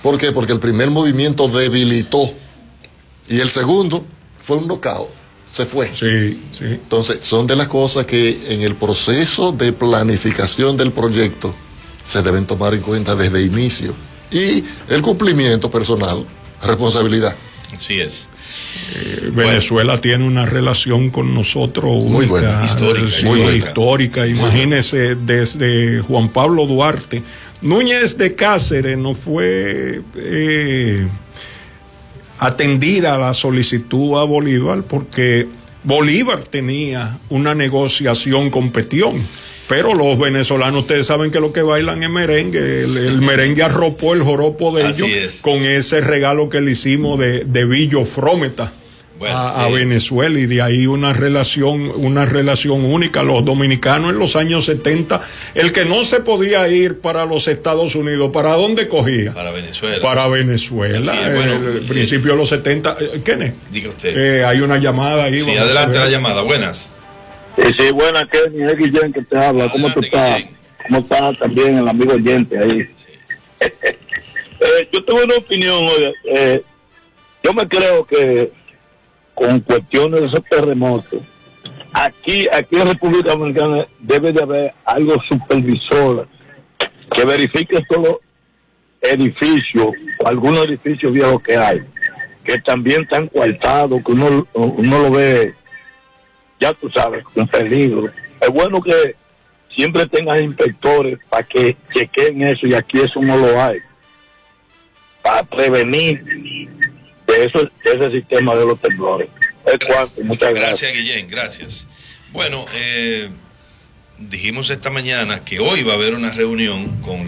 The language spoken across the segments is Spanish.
¿Por qué? Porque el primer movimiento debilitó y el segundo fue un knockout, se fue. Sí, sí. Entonces, son de las cosas que en el proceso de planificación del proyecto se deben tomar en cuenta desde inicio. Y el cumplimiento personal, responsabilidad. Así es. Venezuela tiene una relación con nosotros muy buena, histórica. Imagínese, desde Juan Pablo Duarte, Núñez de Cáceres no fue atendida la solicitud a Bolívar porque Bolívar tenía una negociación con Petión. Pero los venezolanos, ustedes saben que lo que bailan es merengue. El merengue arropó el joropo de ellos con ese regalo que le hicimos de Villo Frómeta a Venezuela, y de ahí una relación única. Los dominicanos en los años 70, el que no se podía ir para los Estados Unidos, ¿para dónde cogía? Para Venezuela. Para Venezuela, el principio de los 70. ¿Quién diga usted. Hay una llamada ahí. Sí, adelante la llamada. Buenas. Sí, buenas, Kenny, es Guillén que te habla. Adelante, ¿Cómo tú estás? Guillén. ¿Cómo está también el amigo oyente ahí? Sí. Yo tengo una opinión, oye. Yo me creo que con cuestiones de esos terremotos, aquí en República Dominicana debe de haber algo supervisor que verifique todos los edificios, o algunos edificios viejos que hay, que también están coartados, que uno lo ve, ya tú sabes, con peligro. Es bueno que siempre tengan inspectores para que chequen eso, y aquí eso no lo hay, para prevenir de ese sistema de los temblores. Muchas gracias. Gracias, Guillén, gracias. Bueno, dijimos esta mañana que hoy va a haber una reunión con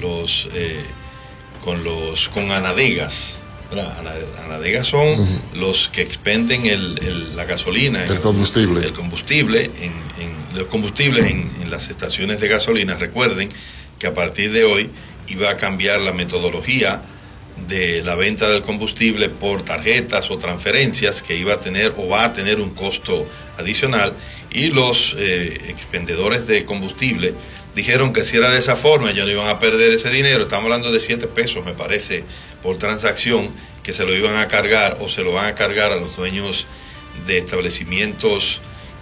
Anadegas. Anadegas son los que expenden la gasolina, el combustible los combustibles en las estaciones de gasolina. Recuerden que a partir de hoy iba a cambiar la metodología de la venta del combustible por tarjetas o transferencias, que iba a tener o va a tener un costo adicional, y los expendedores de combustible dijeron que si era de esa forma ellos no iban a perder ese dinero. Estamos hablando de 7 pesos, me parece, por transacción, que se lo iban a cargar o se lo van a cargar a los dueños de establecimientos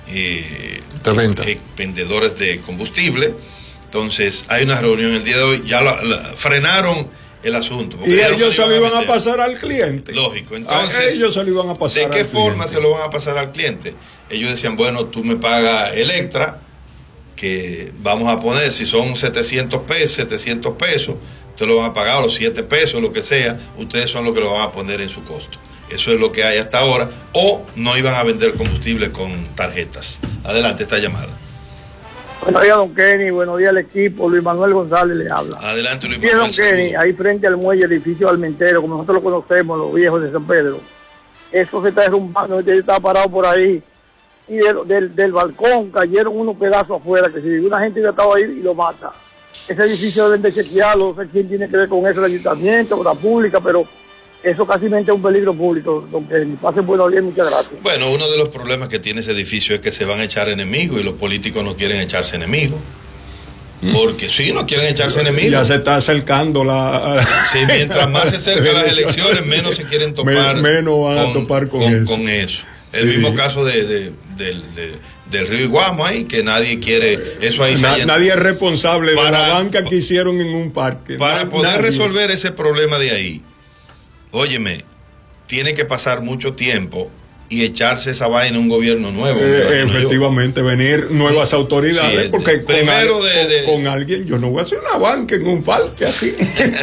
expendedores de combustible. Entonces hay una reunión el día de hoy, ya frenaron el asunto. Y ellos se lo iban a pasar al cliente. Lógico. Entonces, ellos se lo iban a pasar. ¿De qué forma se lo van a pasar al cliente? Ellos decían, bueno, tú me pagas Electra, que vamos a poner, si son 700 pesos, ustedes lo van a pagar, o 7 pesos, lo que sea, ustedes son los que lo van a poner en su costo. Eso es lo que hay hasta ahora. O no iban a vender combustible con tarjetas. Adelante, esta llamada. Buenos días, don Kenny. Buenos días al equipo. Luis Manuel González le habla. Adelante, Luis Manuel. Don Kenny, ahí frente al muelle, edificio Almentero, como nosotros lo conocemos, los viejos de San Pedro. Eso se está derrumbando, está parado por ahí. Y del balcón cayeron unos pedazos afuera, que si una gente hubiera estado ahí y lo mata. Ese edificio deben de chequearlo, no sé quién tiene que ver con eso, el ayuntamiento, la pública, pero eso casi es un peligro público. Don Kenny, pasen buenos días, muchas gracias. Bueno, uno de los problemas que tiene ese edificio es que se van a echar enemigos, y los políticos no quieren echarse enemigos. Porque sí, no quieren echarse enemigos. Ya se está acercando Sí, mientras más se acercan las elecciones, menos se quieren topar. Menos van a topar con eso. El mismo caso del río Iguamo ahí, que nadie quiere eso ahí. Nadie es responsable de la banca que hicieron en un parque. Para poder resolver ese problema de ahí, óyeme, tiene que pasar mucho tiempo y echarse esa vaina en un gobierno nuevo. Efectivamente, venir nuevas autoridades, porque primero con alguien, yo no voy a hacer una banca en un parque así,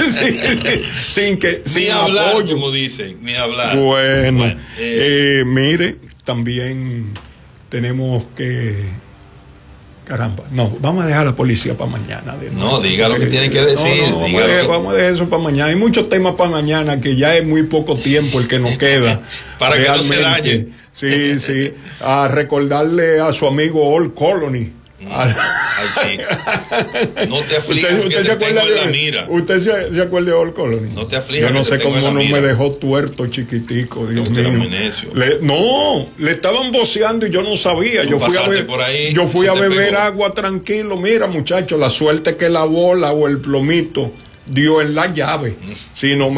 sin hablar, apoyo. Como dicen, ni hablar. Bueno, mire, también tenemos que... Caramba, no, vamos a dejar a la policía para mañana. No, diga lo que tienen que decir. Vamos a dejar eso para mañana. Hay muchos temas para mañana, que ya es muy poco tiempo el que nos queda. Para realmente, que no se dañe. Sí. A recordarle a su amigo Old Colony. Ay, sí. No te aflijas, que te tengo en la mira. ¿Usted se acuerda de Old Colony? No te aflijas. Yo no sé cómo no me dejó tuerto, chiquitico, Dios mío. Le estaban voceando y yo no sabía. Yo fui a beber agua tranquilo. Mira, muchacho, la suerte que la bola o el plomito dio en la llave. Si no